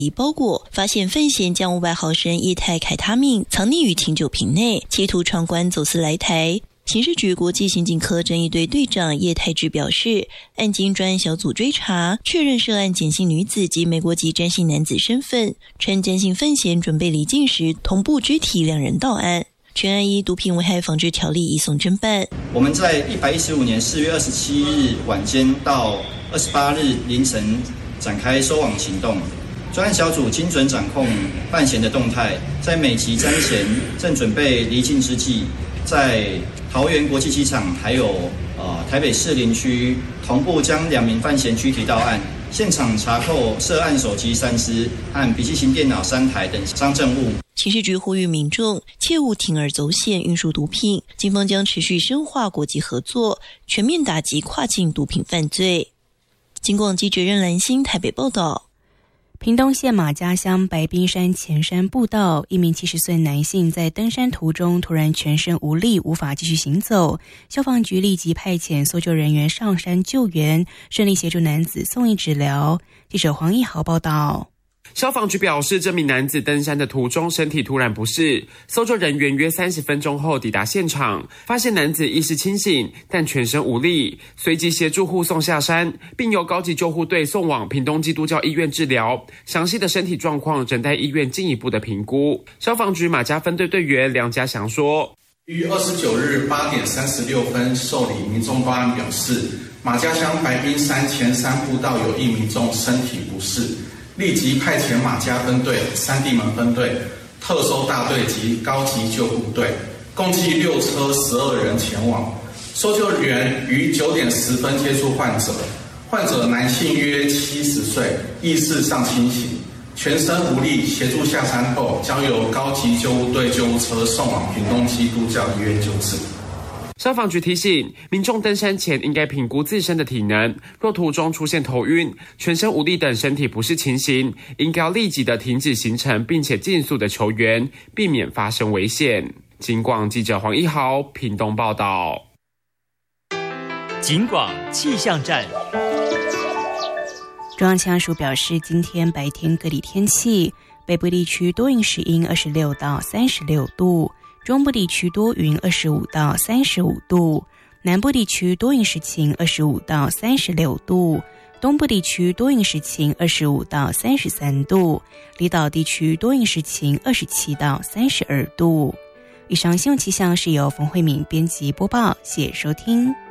一包裹，发现范闲将500毫升液态凯他命藏匿于清酒瓶内，企图闯关走私来台。刑事局国际刑警科侦缉队队长叶泰志表示，案经专案小组追查，确认涉案简姓女子及美国籍詹姓男子身份，趁詹姓范闲准备离境时，同步拘提2人到案。全案依毒品危害防治条例移送侦办。 我们在115年4月27日晚间到28日凌晨展开收网行动。专案小组精准掌控范闲的动态，在美籍詹嫌正准备离境之际，在桃园国际机场还有台北市林区同步将2名范闲拘提到案，现场查扣涉案手机3支和笔记型电脑3台等赃证物。 刑事局呼吁民众切勿铤而走险运输毒品，警方将持续深化国际合作，全面打击跨境毒品犯罪。警广记者任兰心台北报道。 屏东县马家乡白冰山前山步道，一名70岁男性在登山途中突然全身无力，无法继续行走。消防局立即派遣搜救人员上山救援，顺利协助男子送医治疗。记者黄一豪报道。 消防局表示，这名男子登山的途中身体突然不适，搜救人员约30分钟后抵达现场，发现男子意识清醒，但全身无力，随即协助护送下山，并由高级救护队送往屏东基督教医院治疗。详细的身体状况仍待医院进一步的评估。消防局马家分队队员梁家祥说， 于29日8点36分受理民众报案表示，马家乡白冰山前山步道有一民众身体不适，立即派遣马家分队、三地门分队、特搜大队及高级救护队，共计6车12人前往。搜救员于9点10分接触患者，患者男性约70岁，意识尚清醒，全身无力，协助下山后，交由高级救护队救护车送往屏东基督教医院救治。 消防局提醒民众登山前应该评估自身的体能，若途中出现头晕、全身无力等身体不适情形，应该要立即的停止行程，并且尽速的求援，避免发生危险。警广记者黄一豪屏东报道。 警广气象站。 中央气象署表示，今天白天各地天气，北部地区多云时阴26到36度，中部地区多云25到35度，南部地区多云时晴25到36度，东部地区多云时晴25到33度，离岛地区多云时晴27到32度。以上新闻气象是由冯慧敏编辑播报，谢谢收听。